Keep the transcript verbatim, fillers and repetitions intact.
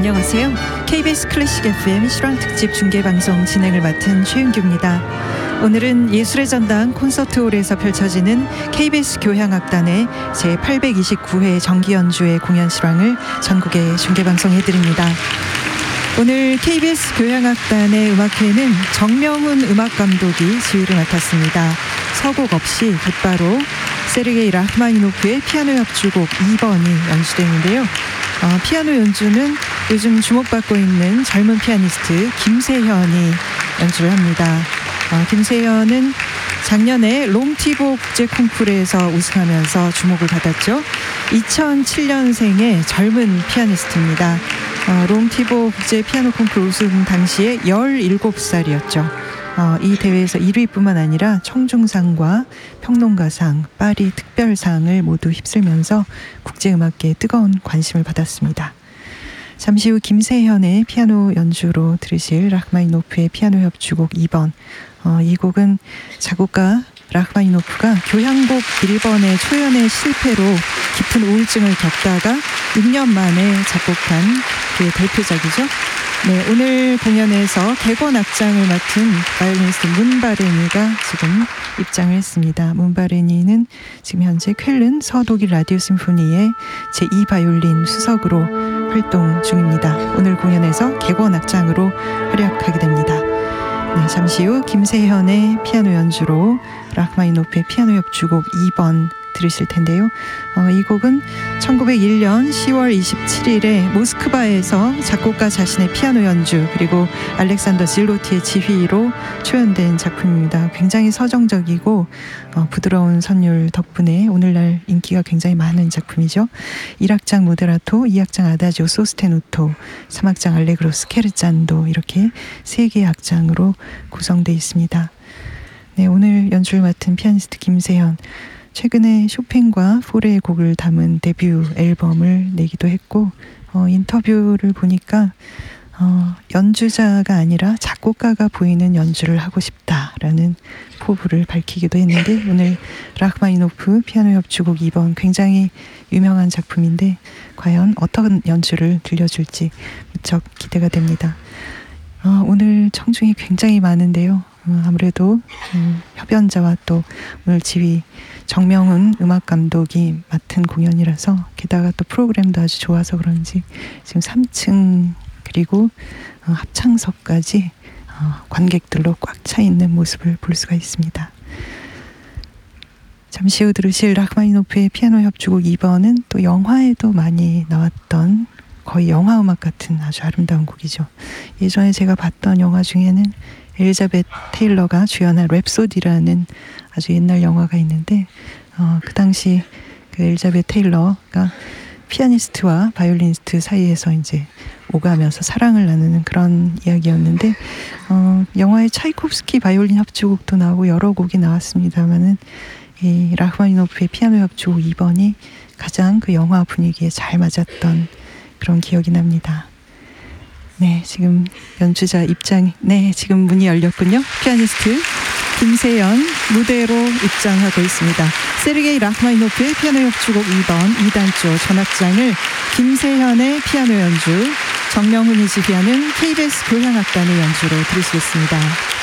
안녕하세요. 케이비에스 클래식 에프엠 실황특집 중계방송 진행을 맡은 최윤규입니다. 오늘은 예술의 전당 콘서트홀에서 펼쳐지는 케이비에스 교향악단의 제팔백이십구 회 정기연주회 공연 실황을 전국에 중계방송해드립니다. 오늘 케이비에스 교향악단의 음악회는 정명훈 음악감독이 지휘를 맡았습니다. 서곡 없이 곧바로 세르게이 라흐마니노프의 피아노 협주곡 이 번이 연주되는데요. 어, 피아노 연주는 요즘 주목받고 있는 젊은 피아니스트 김세현이 연주를 합니다. 어, 김세현은 작년에 롱티보 국제 콩쿠르에서 우승하면서 주목을 받았죠. 이천칠 년생의 젊은 피아니스트입니다. 어, 롱티보 국제 피아노 콩쿠르 우승 당시에 열일곱 살이었죠. 어, 이 대회에서 일 위뿐만 아니라 청중상과 평론가상, 파리 특별상을 모두 휩쓸면서 국제음악계에 뜨거운 관심을 받았습니다. 잠시 후 김세현의 피아노 연주로 들으실 라흐마니노프의 피아노 협주곡 이 번. 어, 이 곡은 작곡가 라흐마니노프가 교향곡 일 번의 초연의 실패로 깊은 우울증을 겪다가 육 년 만에 작곡한 그의 대표작이죠. 네, 오늘 공연에서 객원 악장을 맡은 바이올리니스트 문바레니가 지금 입장을 했습니다. 문바레니는 지금 현재 쾰른 서독일 라디오 심포니의 제이 바이올린 수석으로 활동 중입니다. 오늘 공연에서 객원 악장으로 활약하게 됩니다. 네, 잠시 후 김세현의 피아노 연주로 라흐마니노프의 피아노 협주곡 이 번 들으실 텐데요. 어, 이 곡은 천구백일 년 시월 이십칠일에 모스크바에서 작곡가 자신의 피아노 연주 그리고 알렉산더 질로티의 지휘로 초연된 작품입니다. 굉장히 서정적이고 어, 부드러운 선율 덕분에 오늘날 인기가 굉장히 많은 작품이죠. 일 악장 모데라토, 이 악장 아다지오 소스테누토, 삼 악장 알레그로 스케르잔도 이렇게 세 개의 악장으로 구성되어 있습니다. 네, 오늘 연주를 맡은 피아니스트 김세현, 최근에 쇼팽과 포레의 곡을 담은 데뷔 앨범을 내기도 했고 어, 인터뷰를 보니까 어, 연주자가 아니라 작곡가가 보이는 연주를 하고 싶다라는 포부를 밝히기도 했는데 오늘 라흐마니노프 피아노 협주곡 이 번 굉장히 유명한 작품인데 과연 어떤 연주를 들려줄지 무척 기대가 됩니다. 어, 오늘 청중이 굉장히 많은데요. 어, 아무래도 음, 협연자와 또 오늘 지휘 정명훈 음악감독이 맡은 공연이라서 게다가 또 프로그램도 아주 좋아서 그런지 지금 삼 층 그리고 어, 합창석까지 어, 관객들로 꽉 차 있는 모습을 볼 수가 있습니다. 잠시 후 들으실 라흐마니노프의 피아노 협주곡 이 번은 또 영화에도 많이 나왔던 거의 영화 음악 같은 아주 아름다운 곡이죠. 예전에 제가 봤던 영화 중에는 엘리자벳 테일러가 주연한 랩소디라는 아주 옛날 영화가 있는데 어, 그 당시 그 엘리자벳 테일러가 피아니스트와 바이올리니스트 사이에서 이제 오가면서 사랑을 나누는 그런 이야기였는데 어, 영화에 차이콥스키 바이올린 협주곡도 나오고 여러 곡이 나왔습니다만은 이 라흐마니노프의 피아노 협주곡 이 번이 가장 그 영화 분위기에 잘 맞았던 그런 기억이 납니다. 네, 지금 연주자 입장, 네, 지금 문이 열렸군요. 피아니스트 김세현 무대로 입장하고 있습니다. 세르게이 라흐마니노프의 피아노 협주곡 이 번 이 단조 전악장을 김세현의 피아노 연주, 정명훈이 지휘하는 케이비에스 교향악단의 연주로 들으시겠습니다.